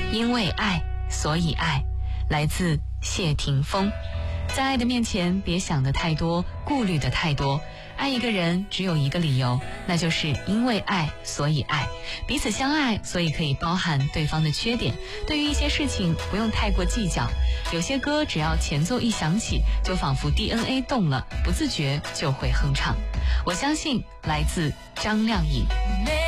因为爱，所以爱，来自谢霆锋。在爱的面前，别想得太多，顾虑的太多。爱一个人只有一个理由，那就是因为爱，所以爱。彼此相爱，所以可以包含对方的缺点。对于一些事情，不用太过计较。有些歌只要前奏一响起，就仿佛 DNA 动了，不自觉就会哼唱。我相信，来自张靓颖。